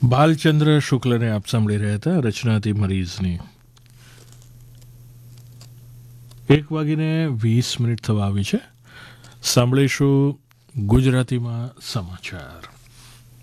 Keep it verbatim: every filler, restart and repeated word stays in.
બાલચંદ્ર શુક્લને આપ સાંભળી રહ્યા હતા. રચના હતી મરીઝની. એક વાગીને વીસ મિનિટ થવા આવી છે. સાંભળીશું ગુજરાતીમાં સમાચાર.